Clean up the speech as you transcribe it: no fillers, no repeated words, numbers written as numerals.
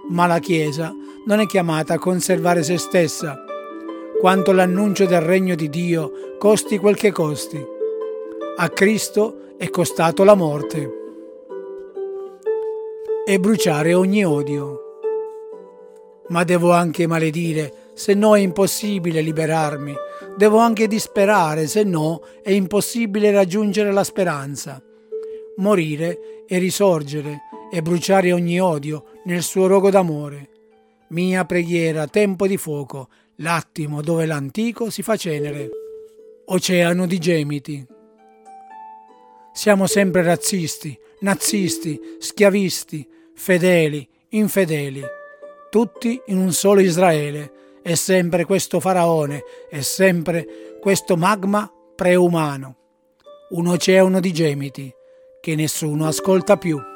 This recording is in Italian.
Ma la Chiesa non è chiamata a conservare se stessa, quanto l'annuncio del regno di Dio costi quel che costi. A Cristo è costato la morte. E bruciare ogni odio. Ma devo anche maledire, se no è impossibile liberarmi. Devo anche disperare, se no è impossibile raggiungere la speranza. Morire e risorgere e bruciare ogni odio nel suo rogo d'amore. Mia preghiera, tempo di fuoco, l'attimo dove l'antico si fa cenere. Oceano di gemiti. Siamo sempre razzisti, nazisti, schiavisti, fedeli, infedeli, tutti in un solo Israele, e sempre questo faraone, e sempre questo magma preumano. Un oceano di gemiti che nessuno ascolta più.